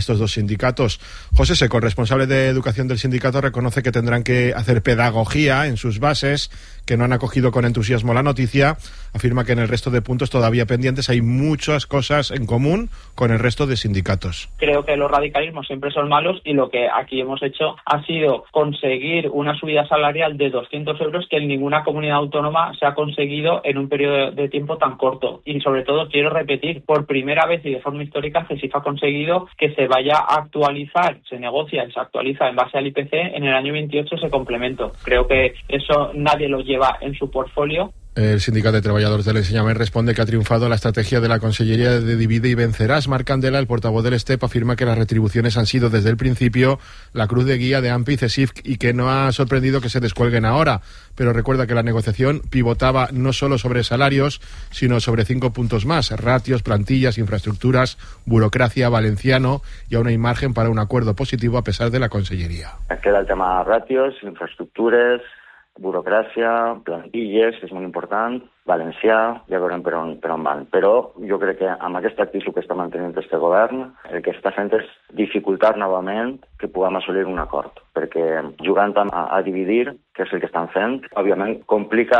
estos dos sindicatos. José Seco, el responsable de educación del sindicato, reconoce que tendrán que hacer pedagogía en sus bases, que no han acogido con entusiasmo la noticia. Afirma que en el resto de puntos todavía pendientes hay muchas cosas en común con el resto de sindicatos. Creo que los radicalismos siempre son malos y lo que aquí hemos hecho ha sido conseguir una subida salarial de 200 euros que en ninguna comunidad autónoma se ha conseguido en un periodo de tiempo tan corto. Y sobre todo quiero repetir, por primera vez y de forma histórica, CESIF ha conseguido que se vaya a actualizar, se negocia y se actualiza en base al IPC en el año 28 ese complemento. Creo que eso nadie lo lleva en su portfolio. El Sindicato de Trabajadores del Enseñament responde que ha triunfado la estrategia de la Consellería de Divide y Vencerás. Marc Candela, el portavoz del STEP, afirma que las retribuciones han sido desde el principio la cruz de guía de AMPI y CESIF y que no ha sorprendido que se descuelguen ahora, pero recuerda que la negociación pivotaba no solo sobre salarios, sino sobre 5 puntos más: ratios, plantillas, infraestructuras, burocracia, valenciano, y aún hay margen para un acuerdo positivo a pesar de la Consellería. Queda el tema ratios, infraestructures, burocràcia, plantilles, que és molt important, valencià, ja veurem per on van. Però jo crec que amb aquesta actitud que està mantenint este govern, el que està fent és dificultar novament que puguem assolir un acord, perquè jugant a dividir, que és el que estan fent, òbviament complica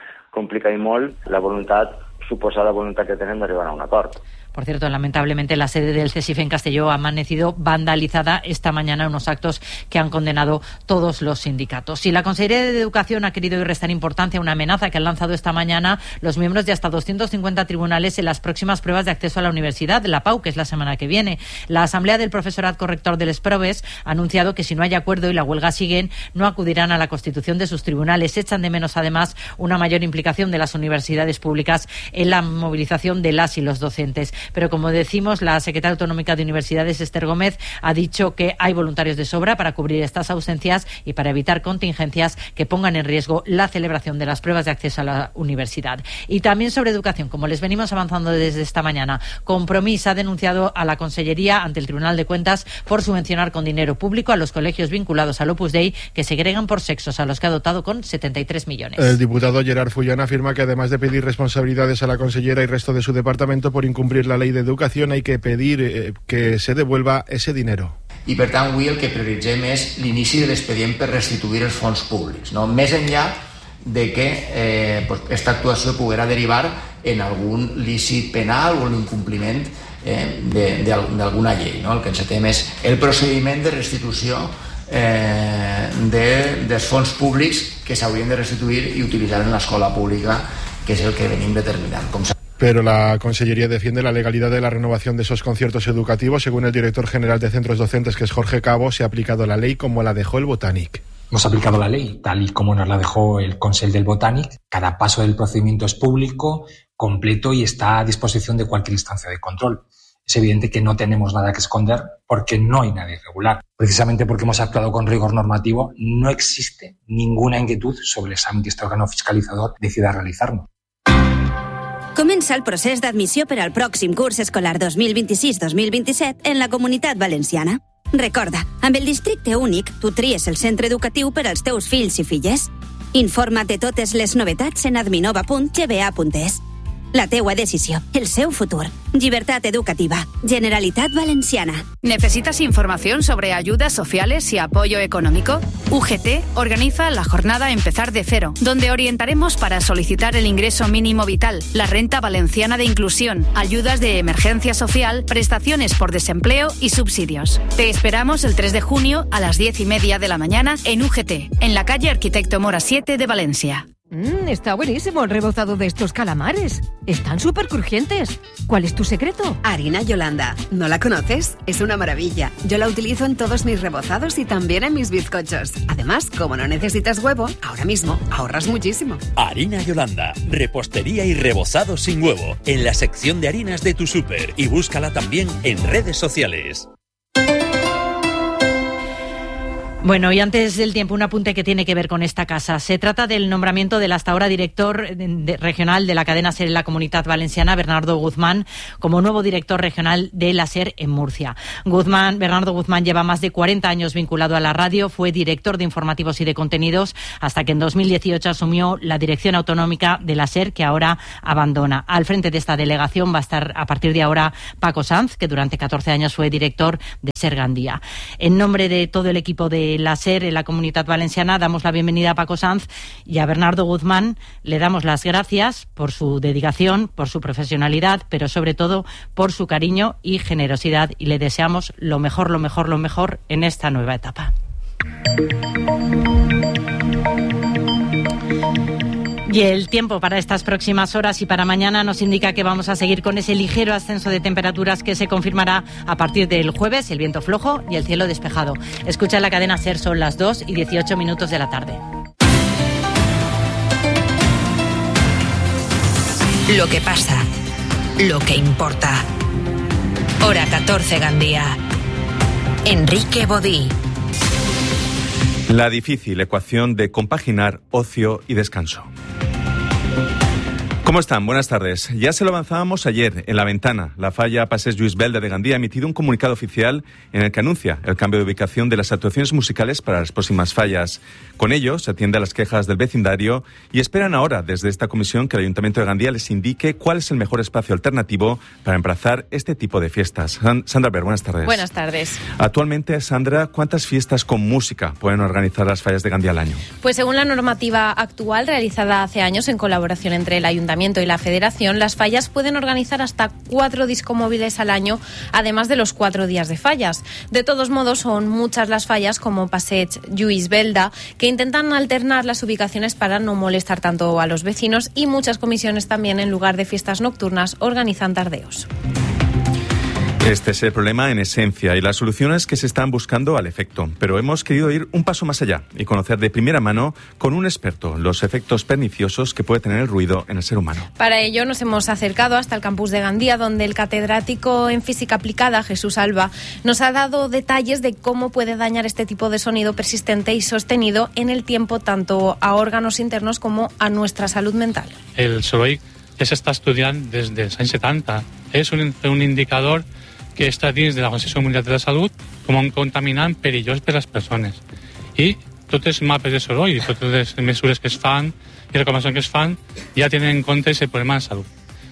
i molt la voluntat, suposada voluntat que tenen d'arribar a un acord. Por cierto, lamentablemente la sede del CESIF en Castelló ha amanecido vandalizada esta mañana, unos actos que han condenado todos los sindicatos. Y la Consejería de Educación ha querido restar importancia a una amenaza que han lanzado esta mañana los miembros de hasta 250 tribunales en las próximas pruebas de acceso a la universidad, la PAU, que es la semana que viene. La Asamblea del Profesorat Corrector de les Proves ha anunciado que si no hay acuerdo y la huelga siguen, no acudirán a la constitución de sus tribunales. Echan de menos, además, una mayor implicación de las universidades públicas en la movilización de las y los docentes. Pero, como decimos, la secretaria autonómica de Universidades, Esther Gómez, ha dicho que hay voluntarios de sobra para cubrir estas ausencias y para evitar contingencias que pongan en riesgo la celebración de las pruebas de acceso a la universidad. Y también sobre educación, como les venimos avanzando desde esta mañana, Compromís ha denunciado a la Consellería ante el Tribunal de Cuentas por subvencionar con dinero público a los colegios vinculados al Opus Dei que segregan por sexos, a los que ha dotado con 73 millones. El diputado Gerard Fullán afirma que además de pedir responsabilidades a la consellera y resto de su departamento por incumplir la ley de educación, hay que pedir que se devuelva ese dinero. I per tant avui el que prioritzem és l'inici de l'expedient per restituir els fons públics, no? Més enllà de que aquesta actuació poguera derivar en algun lícit penal o l'incompliment d'alguna llei, no? El que encetem és el procediment de restitució dels fons públics que s'haurien de restituir i utilitzar en l'escola pública, que és el que venim determinant. Pero la Consellería defiende la legalidad de la renovación de esos conciertos educativos. Según el director general de Centros Docentes, que es Jorge Cabo, se ha aplicado la ley como la dejó el Botànic. Hemos aplicado la ley tal y como nos la dejó el Consell del Botànic. Cada paso del procedimiento es público, completo y está a disposición de cualquier instancia de control. Es evidente que no tenemos nada que esconder porque no hay nada irregular. Precisamente porque hemos actuado con rigor normativo, no existe ninguna inquietud sobre el examen que este órgano fiscalizador decida realizarnos. Comença el procés d'admissió per al pròxim curs escolar 2026-2027 en la Comunitat Valenciana. Recorda, amb el districte únic, tu tries el centre educatiu per als teus fills i filles. Informa't de totes les novetats en adminova.gba.es. La teua decisió, el seu futur. Llibertat educativa. Generalitat Valenciana. ¿Necesitas información sobre ayudas sociales y apoyo económico? UGT organiza la jornada Empezar de Cero, donde orientaremos para solicitar el ingreso mínimo vital, la renta valenciana de inclusión, ayudas de emergencia social, prestaciones por desempleo y subsidios. Te esperamos el 3 de junio a las 10:30 de la mañana en UGT, en la calle Arquitecto Mora 7 de Valencia. Está buenísimo el rebozado de estos calamares. Están súper crujientes. ¿Cuál es tu secreto? Harina Yolanda. ¿No la conoces? Es una maravilla. Yo la utilizo en todos mis rebozados y también en mis bizcochos. Además, como no necesitas huevo, ahora mismo ahorras muchísimo. Harina Yolanda. Repostería y rebozado sin huevo. En la sección de harinas de tu súper. Y búscala también en redes sociales. Bueno, y antes del tiempo, un apunte que tiene que ver con esta casa. Se trata del nombramiento del hasta ahora director regional de la cadena SER en la Comunitat Valenciana, Bernardo Guzmán, como nuevo director regional de la SER en Murcia. Bernardo Guzmán lleva más de 40 años vinculado a la radio, fue director de informativos y de contenidos hasta que en 2018 asumió la dirección autonómica de la SER, que ahora abandona. Al frente de esta delegación va a estar a partir de ahora Paco Sanz, que durante 14 años fue director de SER Gandía. En nombre de todo el equipo de la SER en la Comunitat Valenciana damos la bienvenida a Paco Sanz, y a Bernardo Guzmán le damos las gracias por su dedicación, por su profesionalidad, pero sobre todo por su cariño y generosidad, y le deseamos lo mejor en esta nueva etapa. Y el tiempo para estas próximas horas y para mañana nos indica que vamos a seguir con ese ligero ascenso de temperaturas que se confirmará a partir del jueves, el viento flojo y el cielo despejado. Escucha la cadena SER, son las 2:18 de la tarde. Lo que pasa, lo que importa. Hora 14 Gandía. Enrique Bodí. La difícil ecuación de compaginar ocio y descanso. ¿Cómo están? Buenas tardes. Ya se lo avanzábamos ayer en La Ventana. La falla Passeig Lluís Belda de Gandía ha emitido un comunicado oficial en el que anuncia el cambio de ubicación de las actuaciones musicales para las próximas fallas. Con ello se atiende a las quejas del vecindario y esperan ahora desde esta comisión que el Ayuntamiento de Gandía les indique cuál es el mejor espacio alternativo para emplazar este tipo de fiestas. Sandra Ver, buenas tardes. Buenas tardes. Actualmente, Sandra, ¿cuántas fiestas con música pueden organizar las fallas de Gandía al año? Pues según la normativa actual realizada hace años en colaboración entre el Ayuntamiento y la Federación, las fallas pueden organizar hasta 4 discomóviles al año, además de los 4 días de fallas. De todos modos, son muchas las fallas como Passeig Lluís Belda que intentan alternar las ubicaciones para no molestar tanto a los vecinos, y muchas comisiones también, en lugar de fiestas nocturnas, organizan tardeos. Este es el problema en esencia y las soluciones que se están buscando al efecto. Pero hemos querido ir un paso más allá y conocer de primera mano con un experto los efectos perniciosos que puede tener el ruido en el ser humano. Para ello nos hemos acercado hasta el campus de Gandía, donde el catedrático en física aplicada, Jesús Alba, nos ha dado detalles de cómo puede dañar este tipo de sonido persistente y sostenido en el tiempo tanto a órganos internos como a nuestra salud mental. El soroll ja s'està estudiant des dels anys 70. És un indicador que està dins de l'Organització Mundial de la Salut com un contaminant perillós per a les persones. I tots els mapes de soroll i totes les mesures que es fan i recomanacions que es fan ja tenen en compte aquest problema de salut.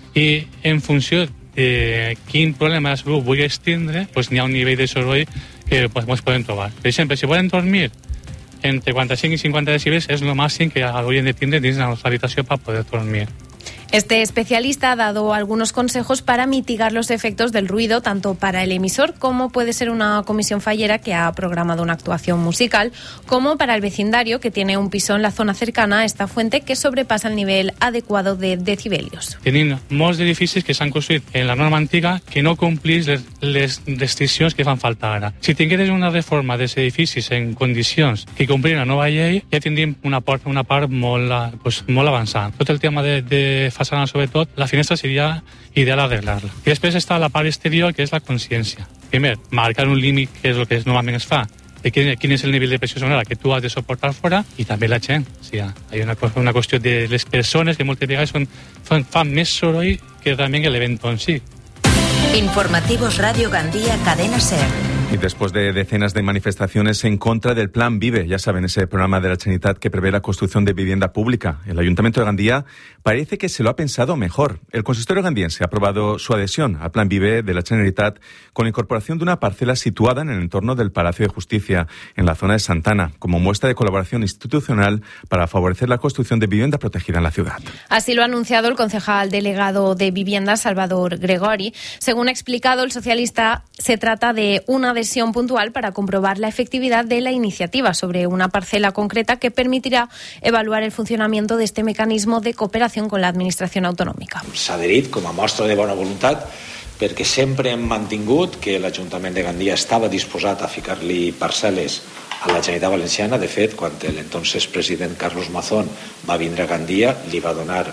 I en funció de quin problema de salut vulguis tindre, doncs n'hi ha un nivell de soroll que pues poden trobar. Per exemple, si volen dormir entre 45 y 50 decibels es lo máximo que haurien de tindre dins de la nostra habitació para poder dormir. Este especialista ha dado algunos consejos para mitigar los efectos del ruido, tanto para el emisor, como puede ser una comisión fallera que ha programado una actuación musical, como para el vecindario, que tiene un piso en la zona cercana a esta fuente que sobrepasa el nivel adecuado de decibelios. Tenim molts edificis que s'han construït en la norma antiga que no complís les restriccions que fan falta ara. Si tingués una reforma dels edificis en condicions que complien la nova llei, ja tindríem una part molt avançada. Tot el tema de façana, sobretot, la finestra seria ideal arreglar-la. I després està la part exterior, que és la consciència. Primer, marcar un límit, que és el que normalment es fa, de quin és el nivell de pressió sonora que tu has de soportar fora, i també la gent. O sigui, hi ha una qüestió de les persones que moltes vegades fan més soroll que realment l'event en si. Informativos Radio Gandía, Cadena SER. Y después de decenas de manifestaciones en contra del Plan Vive, ya saben, ese programa de la Generalitat que prevé la construcción de vivienda pública, el Ayuntamiento de Gandía parece que se lo ha pensado mejor. El consistorio gandiense ha aprobado su adhesión al Plan Vive de la Generalitat con la incorporación de una parcela situada en el entorno del Palacio de Justicia, en la zona de Santana, como muestra de colaboración institucional para favorecer la construcción de vivienda protegida en la ciudad. Así lo ha anunciado el concejal delegado de Vivienda, Salvador Gregori. Según ha explicado el socialista, se trata de una adhesión puntual para comprobar la efectividad de la iniciativa sobre una parcela concreta que permitirà evaluar el funcionamiento de este mecanismo de cooperación con la administración autonòmica. S'ha adherit com a mostra de bona voluntat perquè sempre hem mantingut que l'Ajuntament de Gandia estava disposat a ficar-li parcel·les a la Generalitat Valenciana. De fet, quan l'entonces president Carlos Mazón va vindre a Gandia, li va donar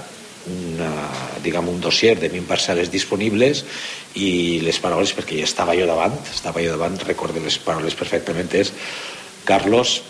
un dossier de 20 parcel·les disponibles i les paraules, perquè ja estava jo davant, recordo les paraules perfectament, és Carlos,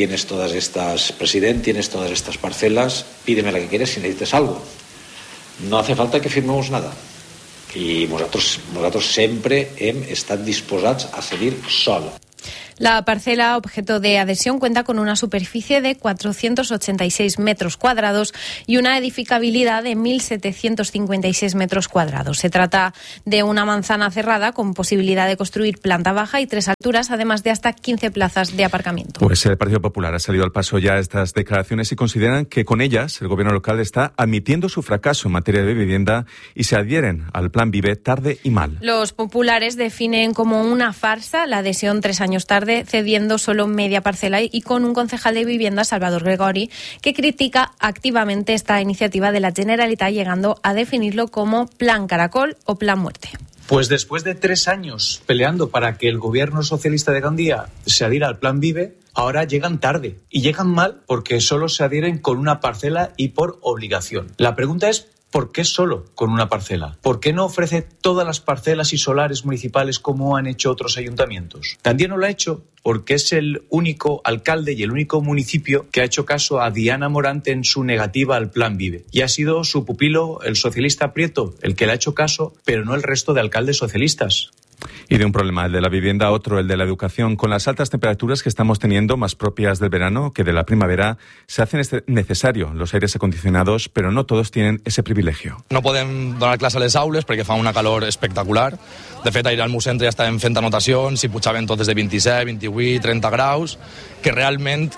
presidente, tienes todas estas parcelas, pídeme la que quieres si necesites algo. No hace falta que firmemos nada. I nosaltres sempre hem estat disposats a cedir sol. La parcela objeto de adhesión cuenta con una superficie de 486 metros cuadrados y una edificabilidad de 1.756 metros cuadrados. Se trata de una manzana cerrada con posibilidad de construir planta baja y 3 alturas, además de hasta 15 plazas de aparcamiento. Pues el Partido Popular ha salido al paso ya estas declaraciones y consideran que con ellas el gobierno local está admitiendo su fracaso en materia de vivienda y se adhieren al Plan Vive tarde y mal. Los populares definen como una farsa la adhesión 3 años tarde, cediendo solo media parcela y con un concejal de vivienda, Salvador Gregori, que critica activamente esta iniciativa de la Generalitat, llegando a definirlo como Plan Caracol o Plan Muerte. Pues después de 3 años peleando para que el gobierno socialista de Gandía se adhiera al Plan Vive, ahora llegan tarde y llegan mal porque solo se adhieren con una parcela y por obligación. La pregunta es, ¿por qué solo con una parcela? ¿Por qué no ofrece todas las parcelas y solares municipales como han hecho otros ayuntamientos? Gandía no lo ha hecho porque es el único alcalde y el único municipio que ha hecho caso a Diana Morante en su negativa al Plan Vive. Y ha sido su pupilo, el socialista Prieto, el que le ha hecho caso, pero no el resto de alcaldes socialistas. Y de un problema, el de la vivienda, otro, el de la educación. Con las altas temperaturas que estamos teniendo, más propias del verano que de la primavera, se hacen necesario los aires acondicionados, pero no todos tienen ese privilegio. No podem donar classe a les aules perquè fa una calor espectacular. De fet, ahir al meu centre ja estàvem fent anotacions i pujaven totes de 27, 28, 30 graus, que realment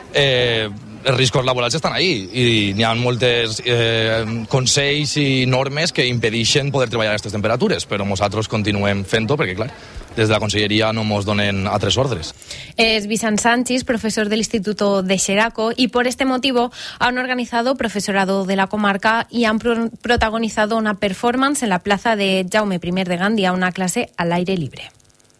els riscos laborals estan ahí i n'hi ha moltes consells i normes que impedeixen poder treballar a aquestes temperatures, però nosaltres continuem fent-ho perquè, clar, des de la Conselleria no ens donen altres ordres. Es Vicent Sánchez, profesor del Instituto de Xeraco, y por este motivo han organizado profesorado de la comarca y han protagonizado una performance en la plaza de Jaume I de Gandía, una clase al aire libre.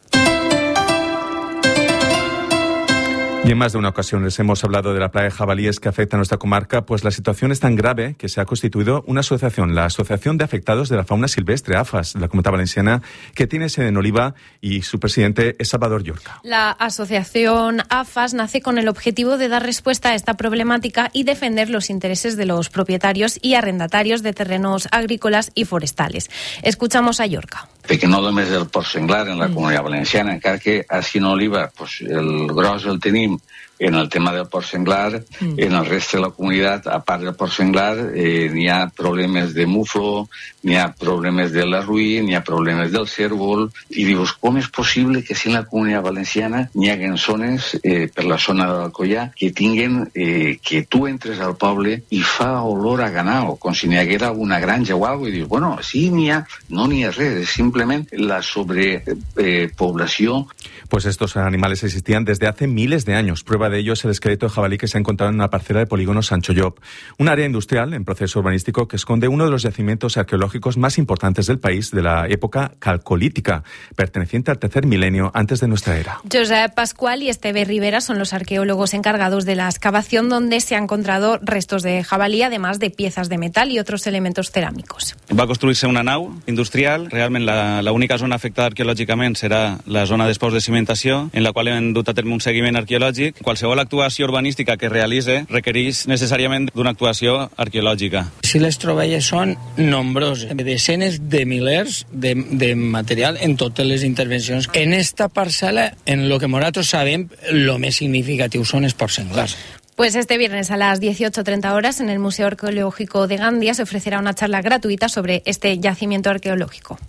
Y en más de una ocasión les hemos hablado de la plaga de jabalíes que afecta a nuestra comarca, pues la situación es tan grave que se ha constituido una asociación, la Asociación de Afectados de la Fauna Silvestre, AFAS, de la Comunidad Valenciana, que tiene sede en Oliva y su presidente es Salvador Llorca. La asociación AFAS nace con el objetivo de dar respuesta a esta problemática y defender los intereses de los propietarios y arrendatarios de terrenos agrícolas y forestales. Escuchamos a Llorca. Perquè no només el porc senglar en la Comunitat Valenciana, encara que així en Oliva pues, el gros el tenim en el tema del porc senglar, en el reste de la comunitat, a part del porc senglar, n'hi ha problemes de muflo, n'hi ha problemes de la ruï, n'hi ha problemes del cérvol, i dius, com és possible que si en la Comunitat Valenciana n'hi haguen zones per la zona de l'Alcoià que tinguen, que tu entres al poble i fa olor a ganao, com si n'hi haguera una granja o alguna cosa, i dius, bueno, sí n'hi ha, no n'hi ha res, és simplement la sobrepoblació. Pues estos animales existían desde hace miles de años. Prueba de ello es el esqueleto de jabalí que se ha encontrado en una parcela de polígono Sancho Llop, un área industrial en proceso urbanístico que esconde uno de los yacimientos arqueológicos más importantes del país de la época calcolítica, perteneciente al tercer milenio antes de nuestra era. Josep Pascual y Esteve Rivera son los arqueólogos encargados de la excavación, donde se han encontrado restos de jabalí, además de piezas de metal y otros elementos cerámicos. Va construir-se una nau industrial. Realment la única zona afectada arqueològicament serà la zona d'espaus de cimentació, en la qual hem dut a terme un seguiment arqueològic. Qualsevol actuació urbanística que realitze requereix necessàriament d'una actuació arqueològica. Si les troballes són nombroses, desenes de milers de material en totes les intervencions. En esta parcel·la, en lo que nosaltres sabem, lo més significatiu són els porcs senglars. Pues este viernes a las 18:30 horas en el Museo Arqueológico de Gandía se ofrecerá una charla gratuita sobre este yacimiento arqueológico.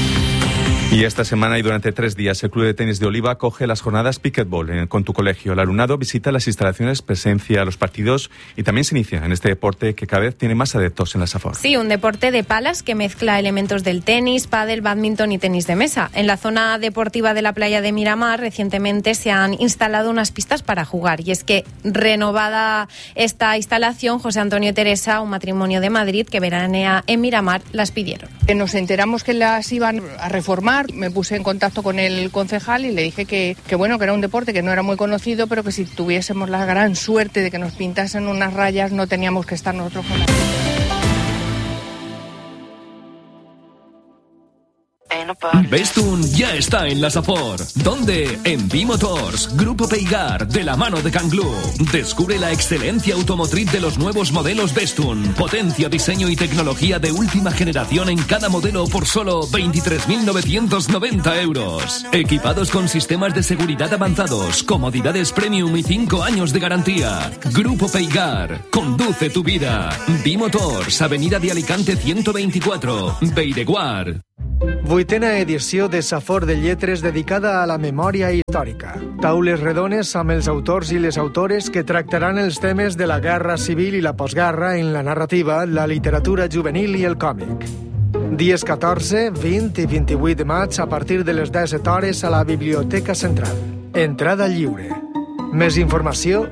Y esta semana y durante 3 días el Club de Tenis de Oliva coge las jornadas Pickleball con tu colegio. El alumnado visita las instalaciones, presencia los partidos y también se inicia en este deporte que cada vez tiene más adeptos en la Safor. Sí, un deporte de palas que mezcla elementos del tenis, pádel, bádminton y tenis de mesa. En la zona deportiva de la playa de Miramar recientemente se han instalado unas pistas para jugar, y es que renovada esta instalación, José Antonio y Teresa, un matrimonio de Madrid que veranea en Miramar, las pidieron. Nos enteramos que las iban a reformar. Me puse en contacto con el concejal y le dije que bueno, que era un deporte que no era muy conocido, pero que si tuviésemos la gran suerte de que nos pintasen unas rayas no teníamos que estar nosotros con la... No Bestun ya está en la Safor. ¿Dónde? En Bimotors, Grupo Peigar, de la mano de Canglú. Descubre la excelencia automotriz de los nuevos modelos Bestun. Potencia, diseño y tecnología de última generación en cada modelo por solo 23.990 euros. Equipados con sistemas de seguridad avanzados, comodidades premium y 5 años de garantía. Grupo Peigar, conduce tu vida. Bimotors, Avenida de Alicante 124, Beireguar. 8ª edició de Safor de Lletres dedicada a la memòria històrica. Taules redones amb els autors i les autores que tractaran els temes de la guerra civil i la postguerra en la narrativa, la literatura juvenil i el còmic. Dies 14, 20 i 28 de maig a partir de les 17 hores a la Biblioteca Central. Entrada lliure. Més informació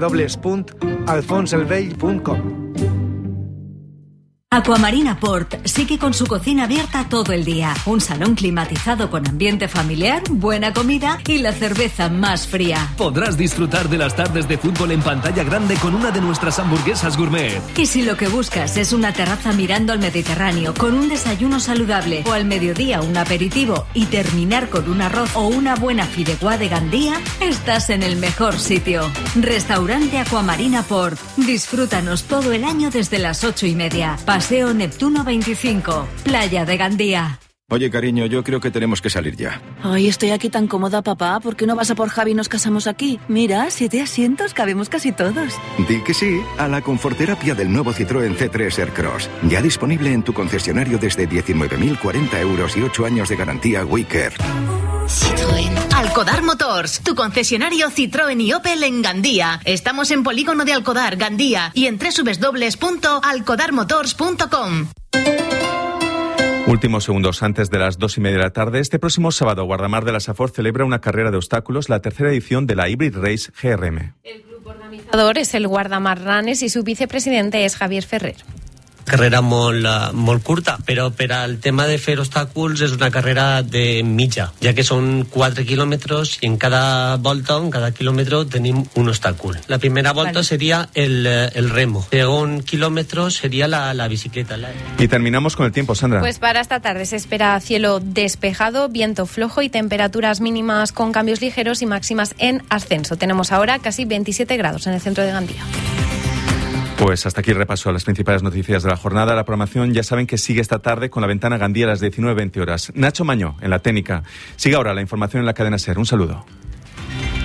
www.alfonselvell.com. Aquamarina Port sigue con su cocina abierta todo el día. Un salón climatizado con ambiente familiar, buena comida y la cerveza más fría. Podrás disfrutar de las tardes de fútbol en pantalla grande con una de nuestras hamburguesas gourmet. Y si lo que buscas es una terraza mirando al Mediterráneo con un desayuno saludable o al mediodía un aperitivo y terminar con un arroz o una buena fideuá de Gandía, estás en el mejor sitio. Restaurante Aquamarina Port. Disfrútanos todo el año desde las 8:30. Paseo Neptuno 25, Playa de Gandía. Oye, cariño, yo creo que tenemos que salir ya. Ay, estoy aquí tan cómoda, papá. ¿Por qué no vas a por Javi y nos casamos aquí? Mira, 7 asientos, cabemos casi todos. Di que sí a la conforterapia del nuevo Citroën C3 Aircross. Ya disponible en tu concesionario desde 19.040 euros y 8 años de garantía WeCare. Citroën. Alcodar Motors, tu concesionario Citroën y Opel en Gandía. Estamos en Polígono de Alcodar, Gandía, y en www.alcodarmotors.com. Últimos segundos antes de las 2:30 de la tarde, este próximo sábado, Guardamar de la Safor celebra una carrera de obstáculos, la tercera edición de la Hybrid Race GRM. El grupo organizador es el Guardamar Runners y su vicepresidente es Javier Ferrer. Carrera molt curta, però per al tema de fer obstacles és una carrera de mitja, ja que són 4 quilòmetres i en cada volta, en cada quilòmetre, tenim un obstacle. La primera volta sería el remo, el segon quilòmetre sería la bicicleta. Y terminamos con el tiempo, Sandra. Pues para esta tarde se espera cielo despejado, viento flojo y temperaturas mínimas con cambios ligeros y máximas en ascenso. Tenemos ahora casi 27 grados en el centro de Gandía. Pues hasta aquí el repaso a las principales noticias de la jornada. La programación ya saben que sigue esta tarde con la Ventana Gandía a las 19:20 horas. Nacho Mañó en la técnica. Sigue ahora la información en la cadena SER. Un saludo.